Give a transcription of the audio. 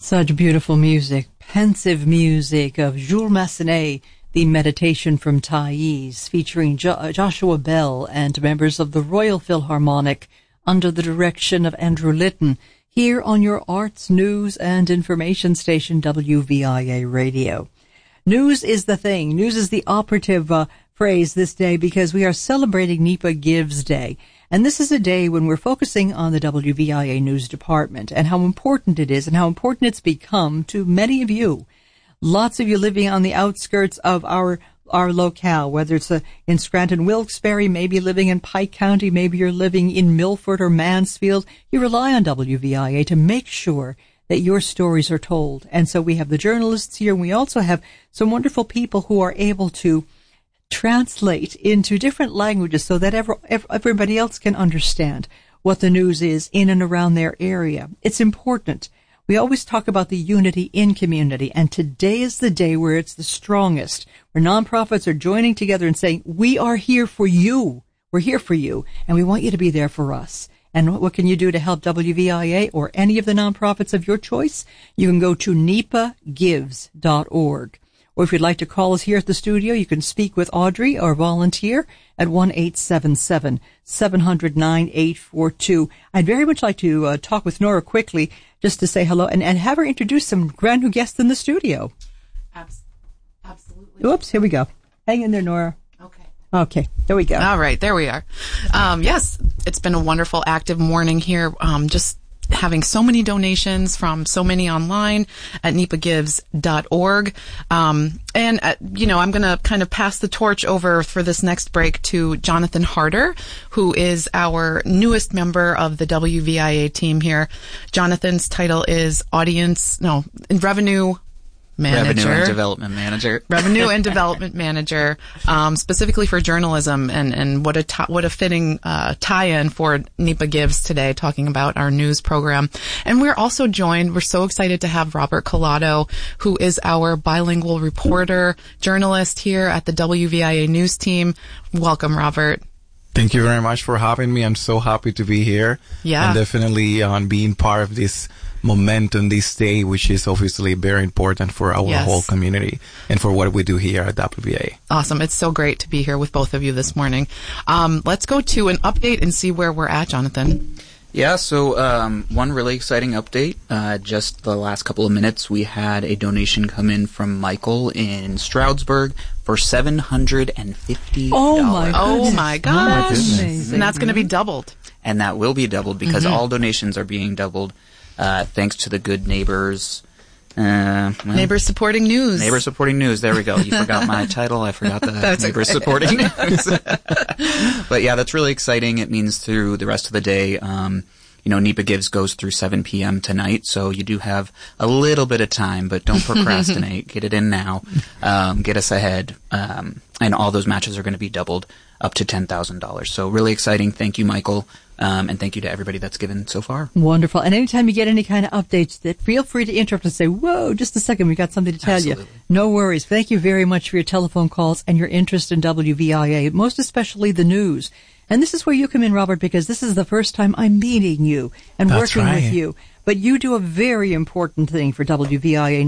Such beautiful music, pensive music of Jules Massenet, the Meditation from Thais, featuring Joshua Bell and members of the Royal Philharmonic under the direction of Andrew Litton, here on your arts, news, and information station, WVIA Radio. News is the thing. News is the operative phrase this day because we are celebrating NEPA Gives Day. And this is a day when we're focusing on the WVIA News Department and how important it is and how important it's become to many of you. Lots of you living on the outskirts of our locale, whether it's in Scranton-Wilkes-Barre, maybe living in Pike County, maybe you're living in Milford or Mansfield. You rely on WVIA to make sure that your stories are told. And so we have the journalists here, and we also have some wonderful people who are able to translate into different languages so that everybody else can understand what the news is in and around their area. It's important. We always talk about the unity in community, and today is the day where it's the strongest, where nonprofits are joining together and saying, we are here for you. We're here for you, and we want you to be there for us. And what can you do to help WVIA or any of the nonprofits of your choice? You can go to nepagives.org. Or if you'd like to call us here at the studio, you can speak with Audrey or volunteer at 1-877-700-9842. I'd very much like to talk with Nora quickly just to say hello and have her introduce some brand new guests in the studio. Absolutely. Oops, here we go. Hang in there, Nora. Okay, there we go. All right, there we are. Yes, it's been a wonderful, active morning here. Just having so many donations from so many online at nepagives.org. I'm going to kind of pass the torch over for this next break to Jonathan Harder, who is our newest member of the WVIA team here. Jonathan's title is Revenue and Development Manager, specifically for journalism, and what a fitting tie-in for NEPA Gives today, talking about our news program. And we're also joined, we're so excited to have Robert Collado, who is our bilingual reporter, journalist here at the WVIA news team. Welcome, Robert. Thank you very much for having me. I'm so happy to be here. Yeah. And definitely on being part of this momentum this day, which is obviously very important for our whole community and for what we do here at WVIA. Awesome. It's so great to be here with both of you this morning. Let's go to an update and see where we're at, Jonathan. Yeah, so one really exciting update. Just the last couple of minutes, we had a donation come in from Michael in Stroudsburg for $750. Oh, my goodness. Oh, my gosh. Goodness. And that's going to be doubled. And that will be doubled because all donations are being doubled thanks to the good neighbors. Neighbors Supporting News. Neighbors Supporting News. There we go. You forgot my title. I forgot the Neighbors Supporting News. But yeah, that's really exciting. It means through the rest of the day, NEPA Gives goes through 7 p.m. tonight, so you do have a little bit of time, but don't procrastinate. Get it in now. Get us ahead. And all those matches are going to be doubled up to $10,000. So really exciting. Thank you, Michael. And thank you to everybody that's given so far. Wonderful. And anytime you get any kind of updates, feel free to interrupt and say, whoa, just a second, we got something to tell you. No worries. Thank you very much for your telephone calls and your interest in WVIA, most especially the news. And this is where you come in, Robert, because this is the first time I'm meeting you and working with you. But you do a very important thing for WVIA